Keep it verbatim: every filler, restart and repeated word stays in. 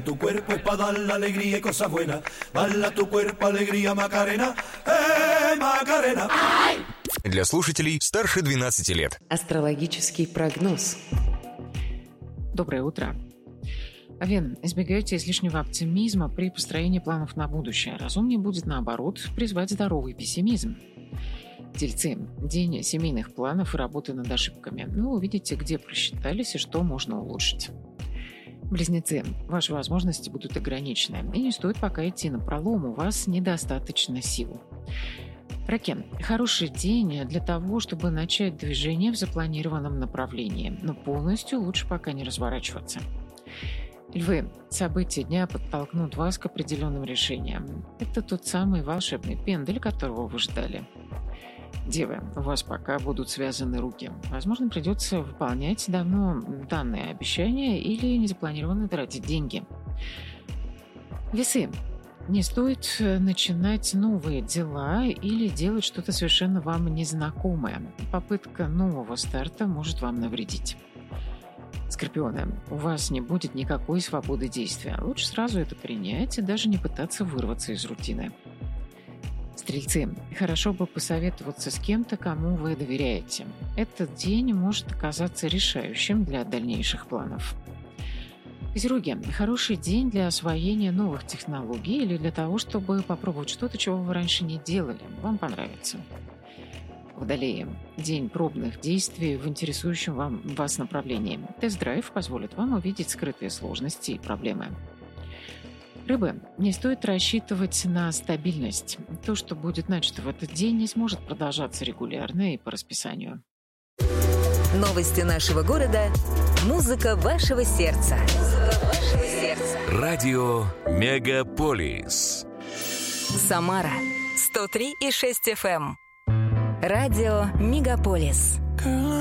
Tu cuerpo es para dar la alegría y cosas buenas. Dale a tu cuerpo alegría, Macarena. ¡Eh, Macarena! Для слушателей старше двенадцати лет. Астрологический прогноз. Доброе утро. Овен, избегайте излишнего оптимизма при построении планов на будущее. Разумнее будет, наоборот, призвать здоровый пессимизм. Тельцы. День семейных планов и работы над ошибками. Вы увидите, где просчитались и что можно улучшить. Близнецы. Ваши возможности будут ограничены, и не стоит пока идти напролом, у вас недостаточно сил. Раки. Хороший день для того, чтобы начать движение в запланированном направлении, но полностью лучше пока не разворачиваться. Львы. События дня подтолкнут вас к определенным решениям. Это тот самый волшебный пендель, которого вы ждали. Девы. У вас пока будут связаны руки. Возможно, придется выполнять давно данные обещания или незапланированно тратить деньги. Весы. Не стоит начинать новые дела или делать что-то совершенно вам незнакомое. Попытка нового старта может вам навредить. Скорпионы. У вас не будет никакой свободы действия. Лучше сразу это принять и даже не пытаться вырваться из рутины. Стрельцы. Хорошо бы посоветоваться с кем-то, кому вы доверяете. Этот день может оказаться решающим для дальнейших планов. Козероги. Хороший день для освоения новых технологий или для того, чтобы попробовать что-то, чего вы раньше не делали. Вам понравится. Водолеи. День пробных действий в интересующем вам, вас направлении. Тест-драйв позволит вам увидеть скрытые сложности и проблемы. Рыбы. Не стоит рассчитывать на стабильность. То, что будет начато в этот день, не сможет продолжаться регулярно и по расписанию. Новости нашего города. Музыка вашего сердца. Музыка вашего сердца. Радио Мегаполис. Самара. сто три и шесть эф эм. Радио Мегаполис.